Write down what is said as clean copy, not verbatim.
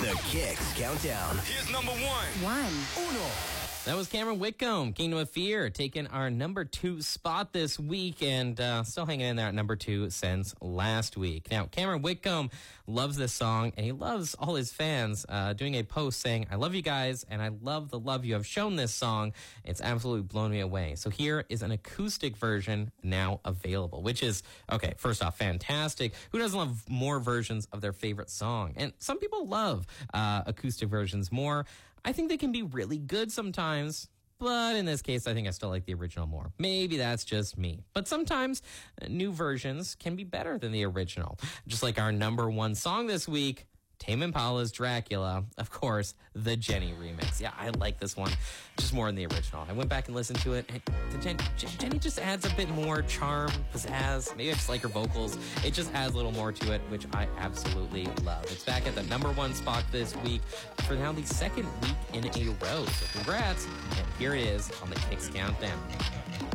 The Kicks Countdown. Here's number one. Uno. That was Cameron Whitcomb, Kingdom of Fear, taking our number 2 spot this week and still hanging in there at number 2 since last week. Now, Cameron Whitcomb loves this song, and he loves all his fans doing a post saying, I love you guys, and I love the love you have shown this song. It's absolutely blown me away. So here is an acoustic version now available, which is, okay, first off, fantastic. Who doesn't love more versions of their favorite song? And some people love acoustic versions more. I think they can be really good sometimes, but in this case, I think I still like the original more. Maybe that's just me. But sometimes new versions can be better than the original. Just like our number 1 song this week, Tame Impala's Dracula, of course, the Jenny remix. Yeah, I like this one just more than the original. I went back and listened to it. And Jenny just adds a bit more charm, pizzazz. Maybe I just like her vocals. It just adds a little more to it, which I absolutely love. It's back at the number 1 spot this week for now the 2nd week in a row. So congrats. And here it is on the Kicks Countdown.